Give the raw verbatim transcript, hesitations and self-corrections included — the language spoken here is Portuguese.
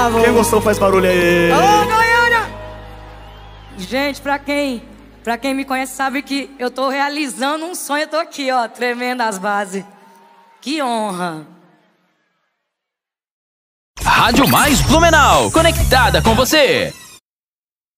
bravo. Quem gostou faz barulho aí. Ô, Goiânia! Gente, pra quem, pra quem me conhece sabe que eu tô realizando um sonho. Eu tô aqui, ó, tremendo as bases. Que honra. Rádio Mais Blumenau, conectada com você.